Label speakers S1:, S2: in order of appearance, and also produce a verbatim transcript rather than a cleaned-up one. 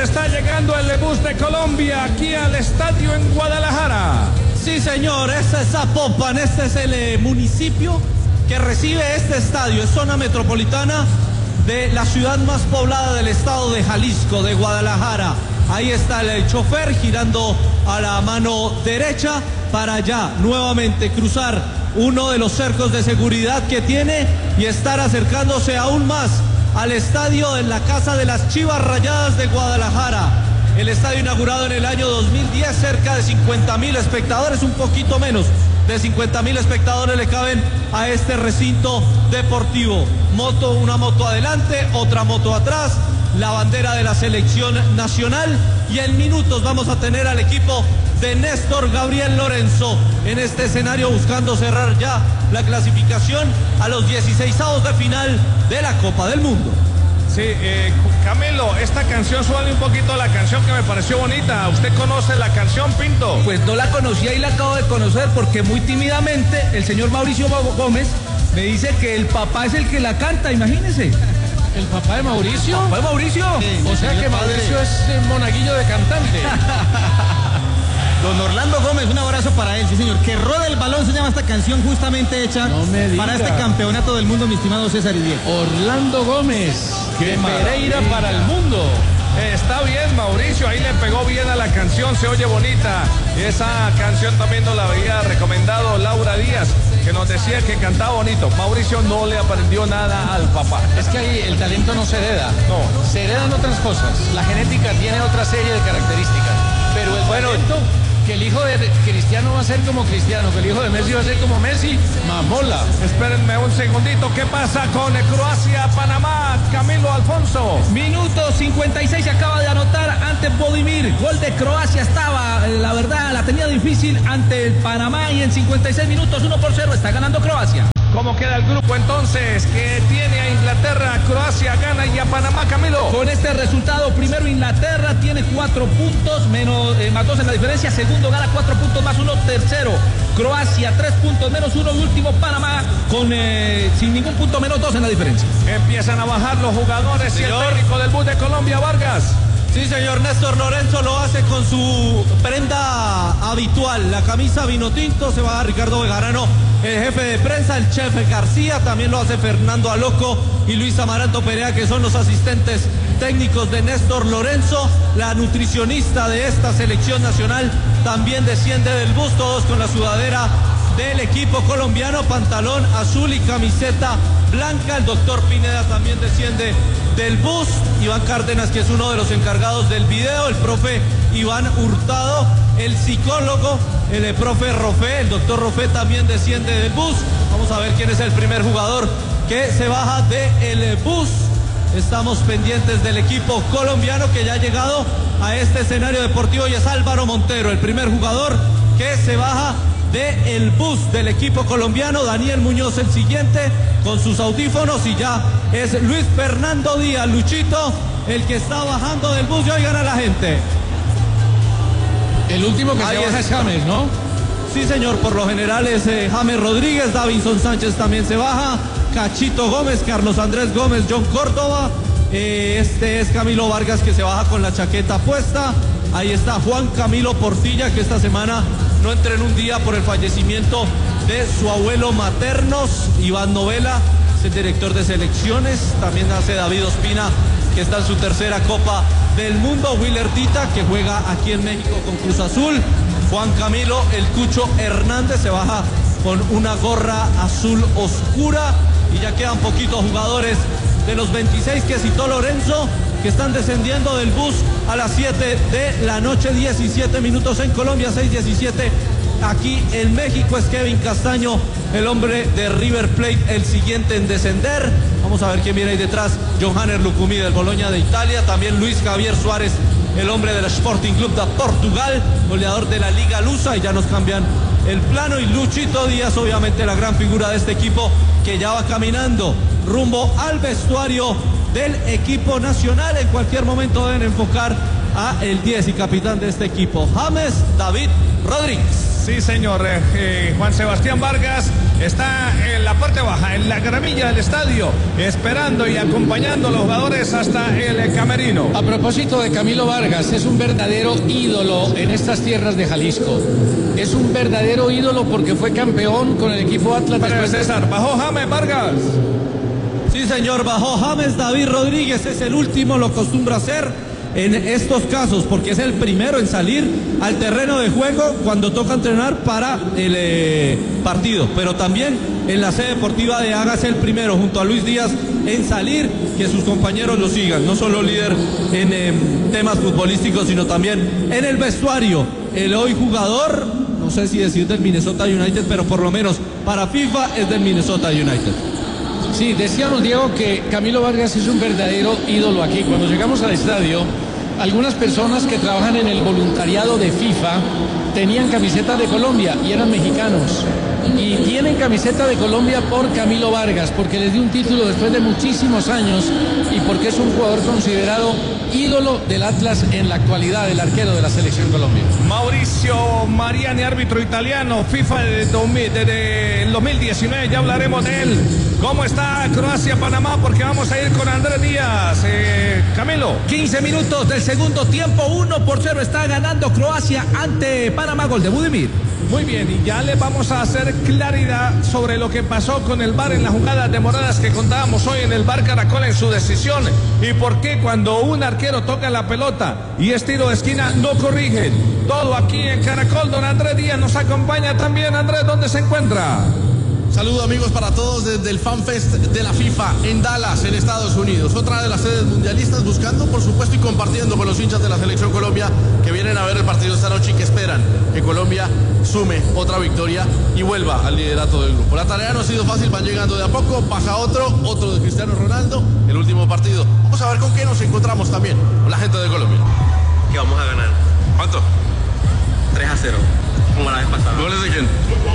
S1: está llegando el bus de Colombia aquí al estadio en Guadalajara.
S2: Sí, señor, este es Zapopan, este es el eh, municipio que recibe este estadio, es zona metropolitana de la ciudad más poblada del estado de Jalisco, de Guadalajara. Ahí está el chofer girando a la mano derecha para ya nuevamente cruzar uno de los cercos de seguridad que tiene y estar acercándose aún más al estadio en la Casa de las Chivas Rayadas de Guadalajara. El estadio inaugurado en el año dos mil diez, cerca de cincuenta mil espectadores, un poquito menos de cincuenta mil espectadores le caben a este recinto deportivo. Moto, una moto adelante, otra moto atrás, la bandera de la selección nacional, y en minutos vamos a tener al equipo de Néstor Gabriel Lorenzo en este escenario buscando cerrar ya la clasificación a los dieciseisavos de final de la Copa del Mundo.
S1: Sí, eh, Camilo, esta canción suena un poquito a la canción que me pareció bonita. ¿Usted conoce la canción, Pinto?
S3: Pues no la conocía y la acabo de conocer porque muy tímidamente el señor Mauricio Gómez me dice que el papá es el que la canta, imagínese.
S1: ¿El papá de Mauricio?
S3: ¿El papá de Mauricio?
S1: Sí, o sea que Mauricio padre. Es el monaguillo de cantante.
S4: Don Orlando Gómez, un abrazo para él, sí señor. Que rueda el balón se llama esta canción justamente hecha no para este campeonato del mundo, mi estimado César y Diego.
S1: Orlando Gómez, que Pereira para el mundo. Eh, está bien, Mauricio, ahí le pegó bien a la canción, se oye bonita. Esa canción también nos la había recomendado Laura Díaz, que nos decía que cantaba bonito. Mauricio no le aprendió nada al papá.
S5: Es que ahí el talento no se hereda,
S1: no,
S5: se heredan otras cosas. La genética tiene otra serie de características, pero el
S1: bueno,
S5: talento, que el hijo de Cristiano va a ser como Cristiano, que el hijo de Messi va a ser como Messi, mamola.
S1: Espérenme un segundito, ¿qué pasa con Croacia, Panamá, Camilo Alfonso?
S3: Minuto cincuenta y seis, se acaba de anotar ante Bodimir, gol de Croacia, estaba, la verdad, la tenía difícil ante el Panamá y en cincuenta y seis minutos, uno por cero, está ganando Croacia.
S1: ¿Cómo queda el grupo entonces? Que tiene a Inglaterra, Croacia gana y a Panamá, Camilo.
S3: Con este resultado, primero Inglaterra tiene cuatro puntos, menos, eh, más dos en la diferencia. Segundo gana cuatro puntos más uno. Tercero, Croacia, tres puntos menos uno. Y último, Panamá, con eh, sin ningún punto menos dos en la diferencia.
S1: Empiezan a bajar los jugadores.
S2: Señor.
S1: Y el técnico del bus de Colombia, Vargas.
S2: Sí, señor, Néstor Lorenzo lo hace con su prenda habitual, la camisa vino tinto. Se va Ricardo Bejarano, el jefe de prensa, el chef García, también lo hace Fernando Aloco y Luis Amaranto Perea, que son los asistentes técnicos de Néstor Lorenzo. La nutricionista de esta selección nacional también desciende del bus, todos con la sudadera del equipo colombiano, pantalón azul y camiseta blanca. El doctor Pineda también desciende del bus. Iván Cárdenas, que es uno de los encargados del video, el profe Iván Hurtado, el psicólogo, el, el profe Rofé, el doctor Rofé también desciende del bus. Vamos a ver quién es el primer jugador que se baja del bus. Estamos pendientes del equipo colombiano que ya ha llegado a este escenario deportivo y es Álvaro Montero, el primer jugador que se baja del bus del equipo colombiano. Daniel Muñoz el siguiente con sus audífonos y ya es Luis Fernando Díaz, Luchito, el que está bajando del bus y oigan a la gente.
S5: El último que
S2: Ahí
S5: se baja
S2: es.
S5: es James, ¿no?
S2: Sí, señor, por lo general es eh, James Rodríguez, Davinson Sánchez también se baja, Cachito Gómez, Carlos Andrés Gómez, John Córdoba, eh, este es Camilo Vargas que se baja con la chaqueta puesta. Ahí está Juan Camilo Portilla, que esta semana no entró en un día por el fallecimiento de su abuelo materno. Iván Novela es el director de selecciones. También hace David Ospina, que está en su tercera Copa del Mundo. Willer Tita, que juega aquí en México con Cruz Azul. Juan Camilo, el Cucho Hernández, se baja con una gorra azul oscura. Y ya quedan poquitos jugadores de los veintiséis que citó Lorenzo, que están descendiendo del bus a las siete de la noche, diecisiete minutos en Colombia, seis diecisiete aquí en México. Es Kevin Castaño, el hombre de River Plate, el siguiente en descender. Vamos a ver quién viene ahí detrás. Johanner Lucumí del Bologna de Italia, también Luis Javier Suárez, el hombre del Sporting Club de Portugal, goleador de la Liga Lusa, y ya nos cambian el plano. Y Luchito Díaz, obviamente la gran figura de este equipo, que ya va caminando rumbo al vestuario del equipo nacional. En cualquier momento deben enfocar a el diez y capitán de este equipo, James David Rodríguez.
S1: Sí, señor. Eh, eh, Juan Sebastián Vargas está en la parte baja, en la gramilla del estadio, esperando y acompañando a los jugadores hasta el camerino.
S5: A propósito de Camilo Vargas, es un verdadero ídolo en estas tierras de Jalisco. Es un verdadero ídolo porque fue campeón con el equipo Atlas.
S1: Pero César, bajó James Vargas.
S2: Sí, señor, bajó James David Rodríguez, es el último, lo acostumbra hacer en estos casos, porque es el primero en salir al terreno de juego cuando toca entrenar para el eh, partido, pero también en la sede deportiva de Haga es el primero, junto a Luis Díaz, en salir, que sus compañeros lo sigan, no solo líder en eh, temas futbolísticos, sino también en el vestuario. El hoy jugador, no sé si decir del Minnesota United, pero por lo menos para FIFA es del Minnesota United.
S5: Sí, decíamos, Diego, que Camilo Vargas es un verdadero ídolo aquí. Cuando llegamos al estadio, algunas personas que trabajan en el voluntariado de FIFA tenían camiseta de Colombia y eran mexicanos. Y tienen camiseta de Colombia por Camilo Vargas, porque les dio un título después de muchísimos años y porque es un jugador considerado ídolo del Atlas en la actualidad, el arquero de la selección Colombia.
S1: Mauricio Mariani, árbitro italiano, FIFA desde el dos mil diecinueve, ya hablaremos de él. ¿Cómo está Croacia-Panamá? Porque vamos a ir con Andrés Díaz. Eh, Camilo.
S3: quince minutos del segundo tiempo, uno por cero está ganando Croacia ante Panamá, gol de Budimir.
S1: Muy bien, y ya le vamos a hacer claridad sobre lo que pasó con el V A R en las jugadas demoradas que contábamos hoy en el V A R Caracol en su decisión. Y por qué cuando un arquero toca la pelota y es tiro de esquina no corrigen. Todo aquí en Caracol. Don Andrés Díaz nos acompaña también. Andrés, ¿dónde se encuentra?
S6: Saludos amigos para todos desde el FanFest de la FIFA en Dallas, en Estados Unidos. Otra de las sedes mundialistas, buscando por supuesto y compartiendo con los hinchas de la Selección Colombia que vienen a ver el partido esta noche y que esperan que Colombia sume otra victoria y vuelva al liderato del grupo. La tarea no ha sido fácil, van llegando de a poco, pasa otro, otro de Cristiano Ronaldo, el último partido. Vamos a ver con qué nos encontramos también con la gente de Colombia.
S7: Que vamos a ganar.
S6: ¿Cuánto?
S7: tres a cero, como la vez pasada.
S6: ¿Goles de quién?